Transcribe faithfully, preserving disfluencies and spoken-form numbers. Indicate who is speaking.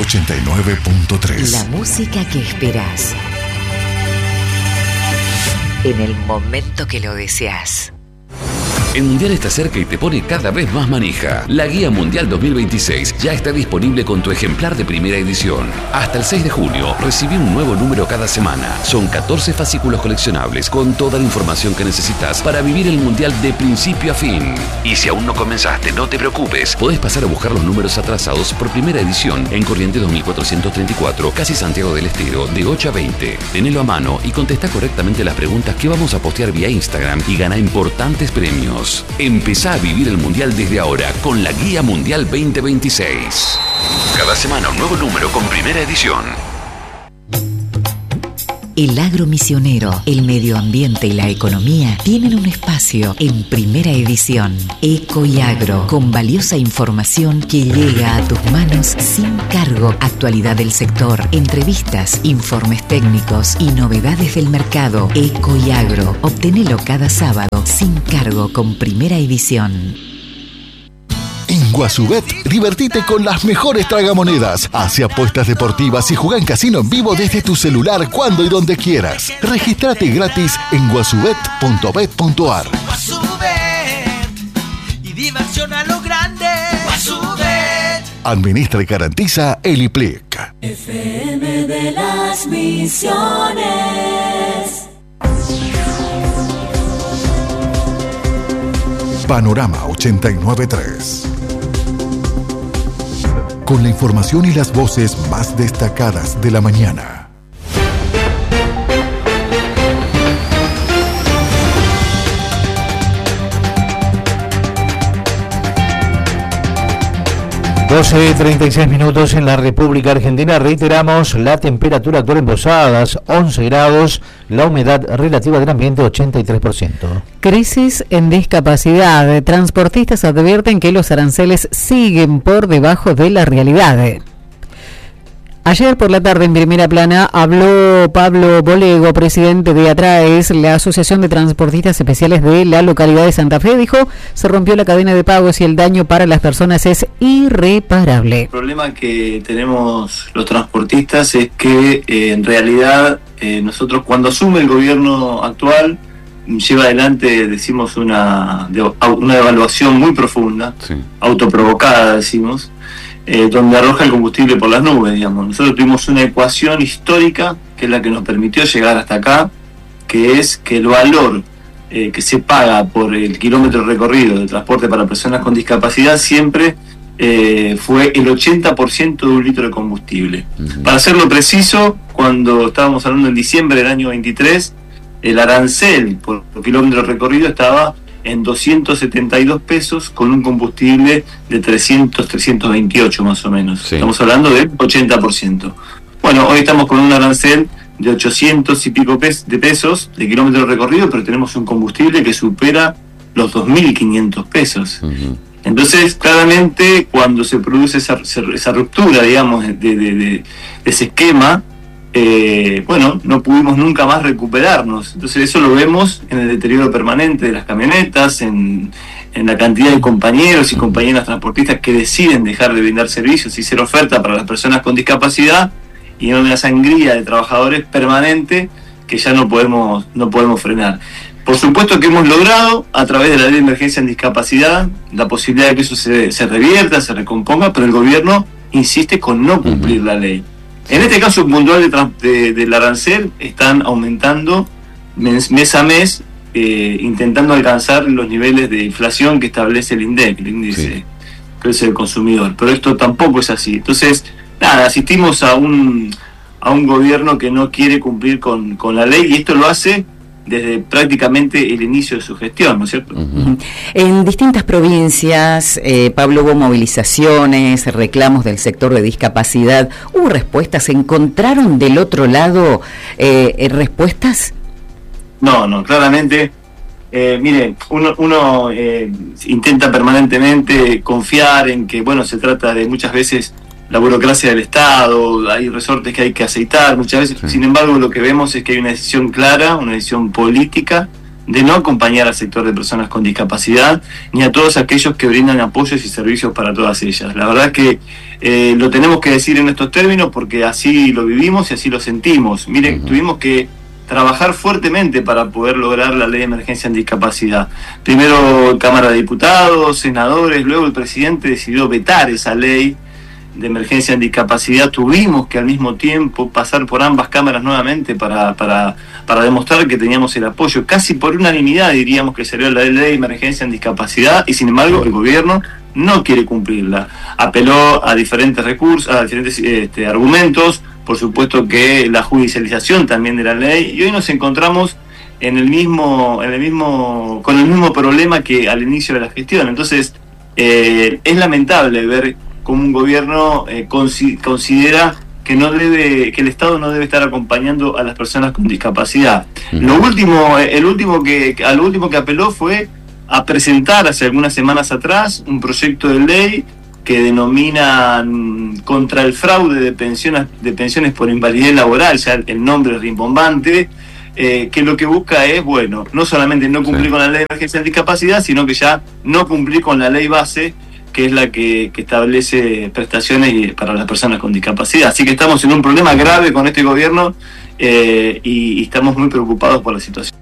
Speaker 1: ochenta y nueve punto tres.
Speaker 2: La música que esperás en el momento que lo deseas.
Speaker 3: El Mundial está cerca y te pone cada vez más manija. La Guía Mundial dos mil veintiséis ya está disponible con tu ejemplar de primera edición. Hasta el seis de junio, recibí un nuevo número cada semana. Son catorce fascículos coleccionables con toda la información que necesitas para vivir el Mundial de principio a fin. Y si aún no comenzaste, no te preocupes. Podés pasar a buscar los números atrasados por primera edición en Corrientes dos mil cuatrocientos treinta y cuatro, casi Santiago del Estero, de ocho a veinte. Tenelo a mano y contesta correctamente las preguntas que vamos a postear vía Instagram y gana importantes premios. Empezá a vivir el Mundial desde ahora con la Guía Mundial veinte veintiséis. Cada semana un nuevo número con primera edición.
Speaker 2: El agro misionero, el medio ambiente y la economía tienen un espacio en primera edición. Eco y Agro, con valiosa información que llega a tus manos sin cargo. Actualidad del sector, entrevistas, informes técnicos y novedades del mercado. Eco y Agro, obtenelo cada sábado sin cargo con primera edición.
Speaker 1: En Guasubet, divertite con las mejores tragamonedas. Hace apuestas deportivas y juega en casino en vivo desde tu celular cuando y donde quieras. Regístrate gratis en guasubet punto bet punto ar.
Speaker 4: Guasubet y diversión a lo grande. Guasubet.
Speaker 1: Administra y garantiza el I P L I C.
Speaker 5: F M de las Misiones.
Speaker 1: Panorama ochenta y nueve punto tres. Con la información y las voces más destacadas de la mañana.
Speaker 6: doce y treinta y seis minutos en la República Argentina. Reiteramos la temperatura actual en Posadas, once grados, la humedad relativa del ambiente ochenta y tres por ciento.
Speaker 7: Crisis en discapacidad. Transportistas advierten que los aranceles siguen por debajo de la realidad. Ayer por la tarde en Primera Plana habló Pablo Bolego, presidente de ATRAES, la Asociación de Transportistas Especiales de la localidad de Santa Fe. Dijo, se rompió la cadena de pagos y el daño para las personas es irreparable.
Speaker 8: El problema que tenemos los transportistas es que eh, en realidad eh, nosotros cuando asume el gobierno actual lleva adelante, decimos, una, una evaluación muy profunda, sí. autoprovocada, decimos, Eh, donde arroja el combustible por las nubes, digamos. Nosotros tuvimos una ecuación histórica que es la que nos permitió llegar hasta acá, que es que el valor eh, que se paga por el kilómetro recorrido de transporte para personas con discapacidad siempre eh, fue el ochenta por ciento de un litro de combustible. Uh-huh. Para hacerlo preciso, cuando estábamos hablando en diciembre del año veintitrés, el arancel por kilómetro recorrido estaba en doscientos setenta y dos pesos con un combustible de trescientos, trescientos veintiocho más o menos. Sí. Estamos hablando del ochenta por ciento. Bueno, hoy estamos con un arancel de ochocientos y pico pes- de pesos de kilómetro recorrido, pero tenemos un combustible que supera los dos mil quinientos pesos. Uh-huh. Entonces, claramente, cuando se produce esa, esa ruptura, digamos, de, de, de, de ese esquema, Eh, bueno, no pudimos nunca más recuperarnos. Entonces eso lo vemos en el deterioro permanente de las camionetas, en, en la cantidad de compañeros y compañeras transportistas que deciden dejar de brindar servicios y ser oferta para las personas con discapacidad, y en una sangría de trabajadores permanente que ya no podemos, no podemos frenar. Por supuesto que hemos logrado, a través de la ley de emergencia en discapacidad, la posibilidad de que eso se, se revierta, se recomponga, pero el gobierno insiste con no cumplir la ley. En este caso puntual de, de, del arancel están aumentando mes, mes a mes, eh, intentando alcanzar los niveles de inflación que establece el INDEC, el índice sí. precio del consumidor. Pero esto tampoco es así. Entonces, nada, asistimos a un a un gobierno que no quiere cumplir con, con la ley, y esto lo hace desde prácticamente el inicio de su gestión, ¿no es cierto?
Speaker 2: Uh-huh. En distintas provincias, eh, Pablo, hubo movilizaciones, reclamos del sector de discapacidad. ¿Hubo respuestas? ¿Se encontraron del otro lado eh, respuestas?
Speaker 8: No, no, claramente. Eh, mire, uno, uno eh, intenta permanentemente confiar en que, bueno, se trata de muchas veces la burocracia del Estado, hay resortes que hay que aceitar muchas veces, sí. Sin embargo lo que vemos es que hay una decisión clara, una decisión política de no acompañar al sector de personas con discapacidad, ni a todos aquellos que brindan apoyos y servicios para todas ellas. La verdad que eh, lo tenemos que decir en estos términos porque así lo vivimos y así lo sentimos. Miren, uh-huh. tuvimos que trabajar fuertemente para poder lograr la ley de emergencia en discapacidad. Primero Cámara de Diputados, senadores, luego el presidente decidió vetar esa ley de emergencia en discapacidad. Tuvimos que al mismo tiempo pasar por ambas cámaras nuevamente para, para, para demostrar que teníamos el apoyo. Casi por unanimidad diríamos que salió la ley de emergencia en discapacidad y sin embargo el gobierno no quiere cumplirla. Apeló a diferentes recursos, a diferentes este, argumentos, por supuesto que la judicialización también de la ley, y hoy nos encontramos en el mismo, en el mismo, con el mismo problema que al inicio de la gestión. Entonces, eh, es lamentable ver cómo un gobierno eh, considera que no debe, que el Estado no debe estar acompañando a las personas con discapacidad. Uh-huh. Lo último, el último que, a lo último que apeló fue a presentar hace algunas semanas atrás un proyecto de ley que denominan contra el fraude de pensiones, de pensiones por invalidez laboral, ya el nombre es rimbombante, eh, que lo que busca es, bueno, no solamente no cumplir sí. con la ley de emergencia de discapacidad, sino que ya no cumplir con la ley base, que es la que, que establece prestaciones para las personas con discapacidad. Así que estamos en un problema grave con este gobierno eh, y, y estamos muy preocupados por la situación.